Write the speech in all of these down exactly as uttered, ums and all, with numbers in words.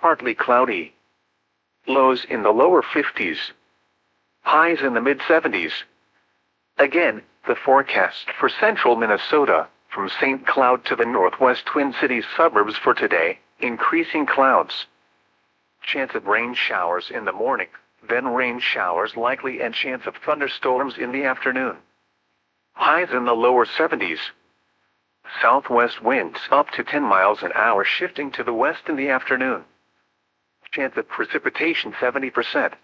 partly cloudy. Lows in the lower fifties. Highs in the mid seventies. Again, the forecast for central Minnesota, from Saint Cloud to the northwest Twin Cities suburbs for today: increasing clouds. Chance of rain showers in the morning, then rain showers likely and chance of thunderstorms in the afternoon. Highs in the lower seventies. Southwest winds up to ten miles an hour shifting to the west in the afternoon. Chance of precipitation seventy percent.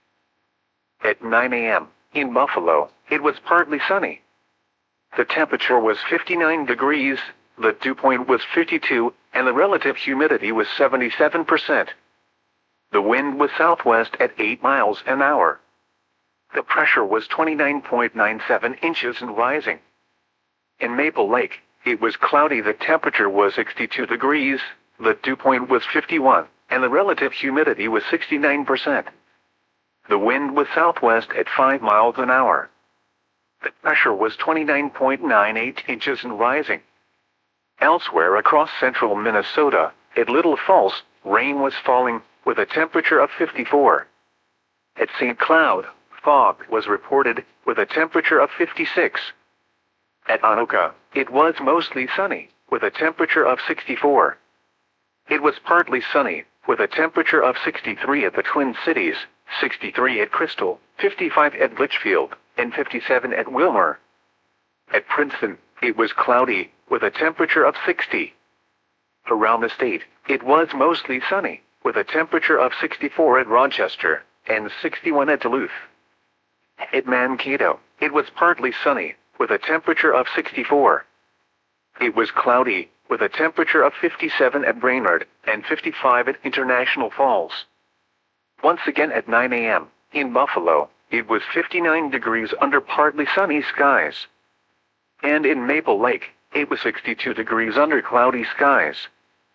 At nine a m in Buffalo, it was partly sunny. The temperature was fifty-nine degrees, the dew point was fifty-two, and the relative humidity was seventy-seven percent. The wind was southwest at eight miles an hour. The pressure was twenty-nine point nine seven inches and rising. In Maple Lake, it was cloudy. The temperature was sixty-two degrees, the dew point was fifty-one, and the relative humidity was sixty-nine percent. The wind was southwest at five miles an hour. The pressure was twenty-nine point nine eight inches and rising. Elsewhere across central Minnesota, at Little Falls, rain was falling, with a temperature of fifty-four. At Saint Cloud, fog was reported, with a temperature of fifty-six. At Anoka, it was mostly sunny, with a temperature of sixty-four. It was partly sunny, with a temperature of sixty-three at the Twin Cities, sixty-three at Crystal, fifty-five at Litchfield, and fifty-seven at Wilmer. At Princeton, it was cloudy, with a temperature of sixty. Around the state, it was mostly sunny, with a temperature of sixty-four at Rochester, and sixty-one at Duluth. At Mankato, it was partly sunny, with a temperature of sixty-four. It was cloudy, with a temperature of fifty-seven at Brainerd, and fifty-five at International Falls. Once again at nine a m, in Buffalo, it was fifty-nine degrees under partly sunny skies. And in Maple Lake, it was sixty-two degrees under cloudy skies.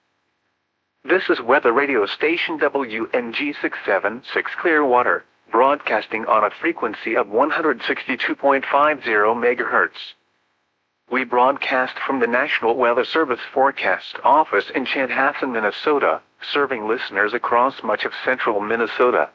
This is weather radio station W N G six seventy-six Clearwater, broadcasting on a frequency of one hundred sixty-two point five zero megahertz. We broadcast from the National Weather Service Forecast Office in Chanhassen, Minnesota, serving listeners across much of central Minnesota.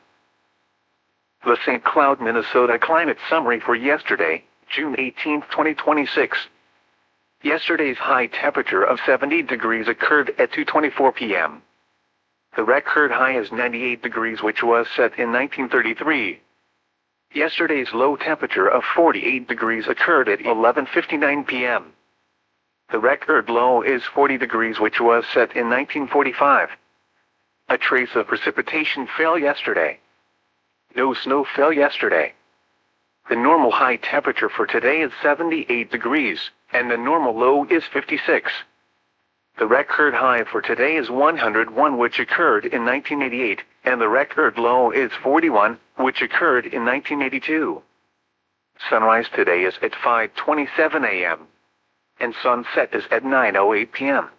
The Saint Cloud, Minnesota climate summary for yesterday, June eighteenth, twenty twenty-six. Yesterday's high temperature of seventy degrees occurred at two twenty-four p m The record high is ninety-eight degrees, which was set in nineteen thirty-three. Yesterday's low temperature of forty-eight degrees occurred at eleven fifty-nine p m The record low is forty degrees, which was set in nineteen forty-five. A trace of precipitation fell yesterday. No snow fell yesterday. The normal high temperature for today is seventy-eight degrees, and the normal low is fifty-six. The record high for today is one hundred one, which occurred in nineteen eighty-eight, and the record low is forty-one, which occurred in nineteen eighty-two. Sunrise today is at five twenty-seven a m, and sunset is at nine oh eight p m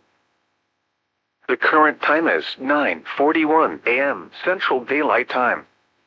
The current time is nine forty-one a m Central Daylight Time.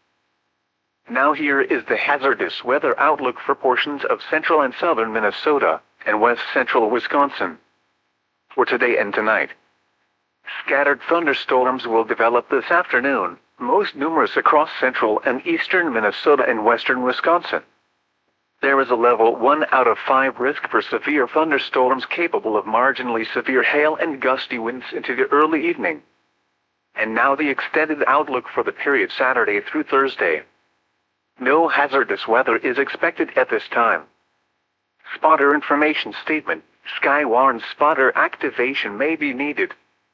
Now here is the hazardous weather outlook for portions of central and southern Minnesota, and west central Wisconsin. For today and tonight, scattered thunderstorms will develop this afternoon, most numerous across central and eastern Minnesota and western Wisconsin. There is a level one out of five risk for severe thunderstorms capable of marginally severe hail and gusty winds into the early evening. And now the extended outlook for the period Saturday through Thursday. No hazardous weather is expected at this time. Spotter information statement: Sky warns spotter activation may be needed.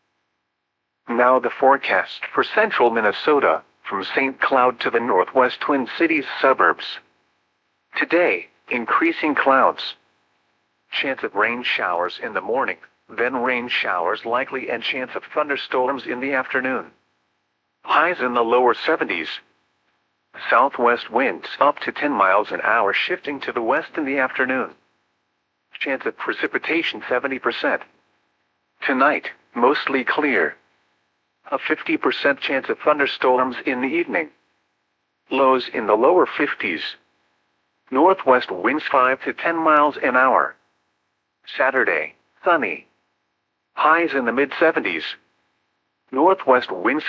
Now the forecast for central Minnesota, from Saint Cloud to the northwest Twin Cities suburbs. Today, increasing clouds. Chance of rain showers in the morning, then rain showers likely and chance of thunderstorms in the afternoon. Highs in the lower seventies. Southwest winds up to ten miles an hour shifting to the west in the afternoon. Chance of precipitation seventy percent. Tonight, mostly clear. A fifty percent chance of thunderstorms in the evening. Lows in the lower fifties. Northwest winds five to ten miles an hour. Saturday, sunny. Highs in the mid seventies. Northwest winds